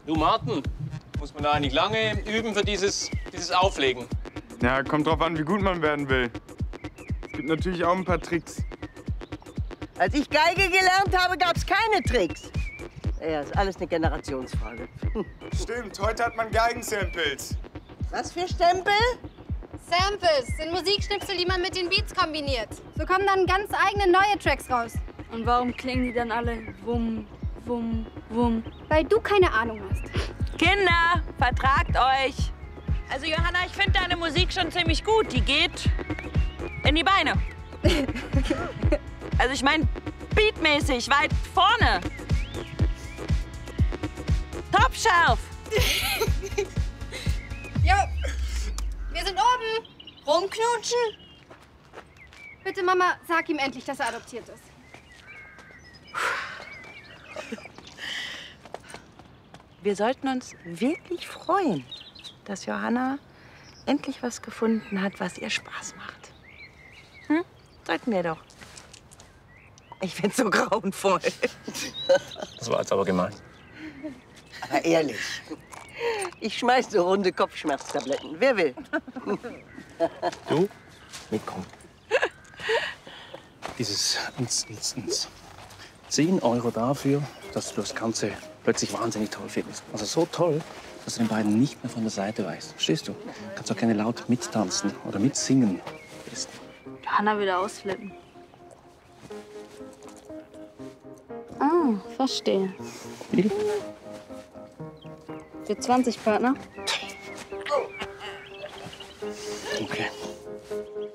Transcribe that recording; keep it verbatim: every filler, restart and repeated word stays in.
Du, Martin, muss man da eigentlich lange üben für dieses, dieses Auflegen? Ja, kommt drauf an, wie gut man werden will. Es gibt natürlich auch ein paar Tricks. Als ich Geige gelernt habe, gab es keine Tricks. Ja, ist alles eine Generationsfrage. Stimmt, heute hat man Geigensamples. Was für Stempel? Samples sind Musikschnipsel, die man mit den Beats kombiniert. So kommen dann ganz eigene neue Tracks raus. Und warum klingen die dann alle wumm, wumm, wumm? Weil du keine Ahnung hast. Kinder, vertragt euch. Also Johanna, ich finde deine Musik schon ziemlich gut. Die geht in die Beine. Also ich meine, beatmäßig, weit vorne. Top Shelf. Jo, wir sind oben. Rumknutschen. Bitte, Mama, sag ihm endlich, dass er adoptiert ist. Wir sollten uns wirklich freuen, dass Johanna endlich was gefunden hat, was ihr Spaß macht. Hm? Sollten wir doch. Ich find's so grauenvoll. Das war jetzt aber gemein. Aber ehrlich, ich schmeiß so runde Kopfschmerztabletten. Wer will? Du? Mitkommen. Dieses ins, ins, ins. zehn Euro dafür, dass du das Ganze plötzlich wahnsinnig toll findest. Also so toll, dass du den beiden nicht mehr von der Seite weißt. Verstehst du? Du kannst auch gerne laut mittanzen oder mitsingen. Johanna will ausflippen. Ah, verstehe. Wie? Für zwanzig Partner? Okay.